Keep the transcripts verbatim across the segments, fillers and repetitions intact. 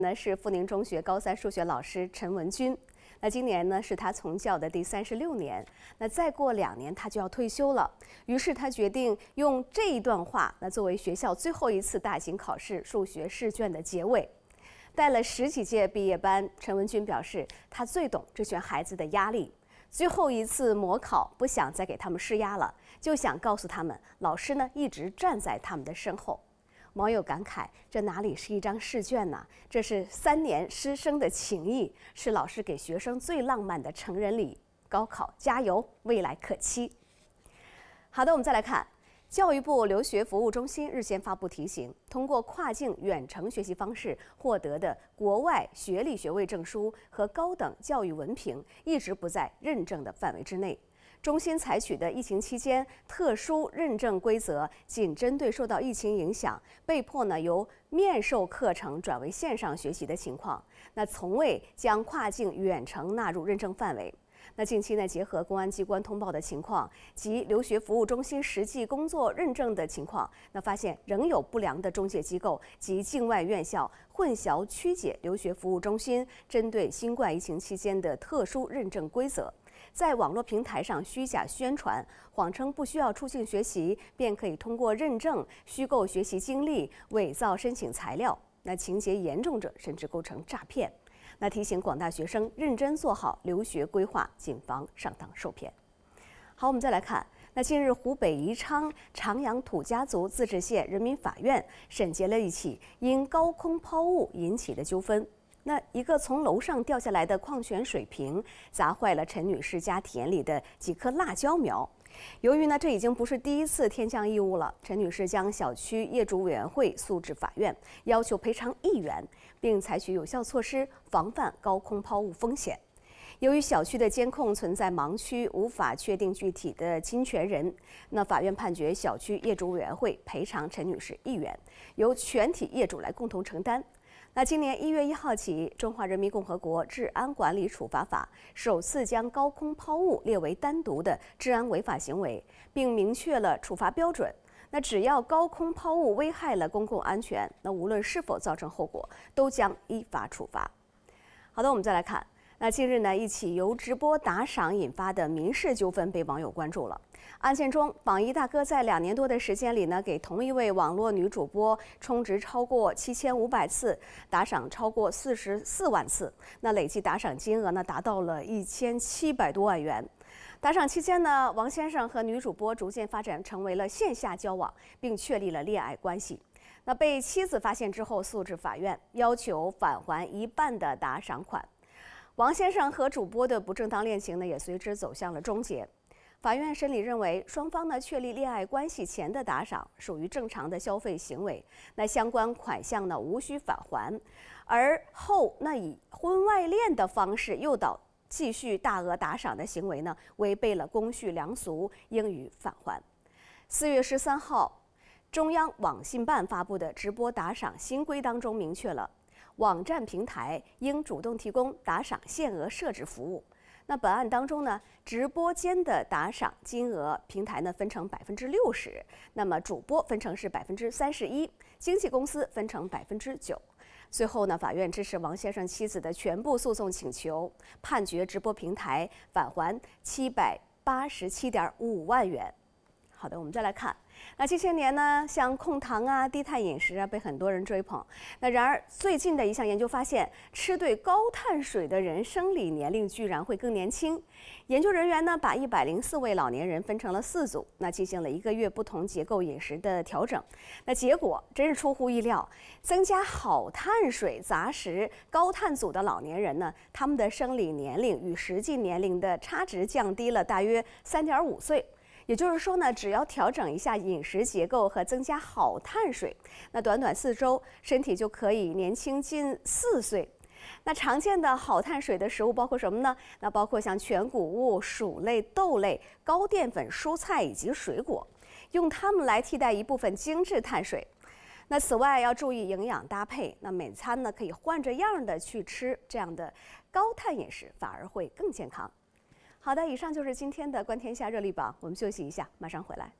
呢是阜宁中学高三数学老师陈文军。那今年呢是他从教的第三十六年，那再过两年他就要退休了。于是他决定用这一段话，那作为学校最后一次大型考试数学试卷的结尾。带了十几届毕业班，陈文军表示，他最懂这群孩子的压力。最后一次模考，不想再给他们施压了，就想告诉他们，老师呢一直站在他们的身后。网友感慨：这哪里是一张试卷呢？这是三年师生的情谊，是老师给学生最浪漫的成人礼。高考加油，未来可期。好的，我们再来看，教育部留学服务中心日前发布提醒，通过跨境远程学习方式获得的国外学历学位证书和高等教育文凭，一直不在认证的范围之内。中心采取的疫情期间特殊认证规则，仅针对受到疫情影响被迫呢由面授课程转为线上学习的情况，那从未将跨境远程纳入认证范围。那近期呢，结合公安机关通报的情况及留学服务中心实际工作认证的情况，那发现仍有不良的中介机构及境外院校混淆曲解留学服务中心针对新冠疫情期间的特殊认证规则。在网络平台上虚假宣传，谎称不需要出境学习便可以通过认证，虚构学习经历，伪造申请材料。那情节严重者甚至构成诈骗。那提醒广大学生认真做好留学规划，谨防上当受骗。好，我们再来看，那近日湖北宜昌长阳土家族自治县人民法院审结了一起因高空抛物引起的纠纷。那一个从楼上掉下来的矿泉水瓶砸坏了陈女士家田里的几棵辣椒苗。由于呢这已经不是第一次天降异物了，陈女士将小区业主委员会诉至法院，要求赔偿一元，并采取有效措施防范高空抛物风险。由于小区的监控存在盲区，无法确定具体的侵权人，那法院判决小区业主委员会赔偿陈女士一元，由全体业主来共同承担。那今年一月一号起，《中华人民共和国治安管理处罚法》首次将高空抛物列为单独的治安违法行为，并明确了处罚标准。那只要高空抛物危害了公共安全，那无论是否造成后果，都将依法处罚。好的，我们再来看。那近日呢，一起由直播打赏引发的民事纠纷被网友关注了。案件中，榜一大哥在两年多的时间里呢，给同一位网络女主播充值超过七千五百次，打赏超过四十四万次，那累计打赏金额呢达到了一千七百多万元。打赏期间呢，王先生和女主播逐渐发展成为了线下交往，并确立了恋爱关系。那被妻子发现之后，诉至法院，要求返还一半的打赏款。王先生和主播的不正当恋情呢，也随之走向了终结。法院审理认为，双方呢确立恋爱关系前的打赏属于正常的消费行为，那相关款项呢无需返还，而后那以婚外恋的方式诱导继续大额打赏的行为呢，违背了公序良俗，应予返还。四月十三号，中央网信办发布的直播打赏新规当中明确了，网站平台应主动提供打赏限额设置服务。那本案当中呢，直播间的打赏金额，平台呢分成百分之六十，那么主播分成是百分之三十一，经纪公司分成百分之九。最后呢，法院支持王先生妻子的全部诉讼请求，判决直播平台返还七百八十七点五万元。好的，我们再来看，那这些年呢，像控糖啊、低碳饮食啊，被很多人追捧。那然而，最近的一项研究发现，吃对高碳水的人生理年龄居然会更年轻。研究人员呢，把一百零四位老年人分成了四组，那进行了一个月不同结构饮食的调整。那结果真是出乎意料，增加好碳水杂食高碳组的老年人呢，他们的生理年龄与实际年龄的差值降低了大约三点五岁。也就是说呢，只要调整一下饮食结构和增加好碳水，那短短四周，身体就可以年轻近四岁。那常见的好碳水的食物包括什么呢？那包括像全谷物、薯类、豆类、高淀粉蔬菜以及水果，用它们来替代一部分精致碳水。那此外要注意营养搭配，那每餐呢可以换着样的去吃，这样的高碳饮食反而会更健康。好的，以上就是今天的观天下热力榜，我们休息一下，马上回来。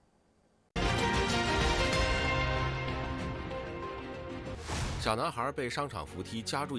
小男孩被商场扶梯夹住。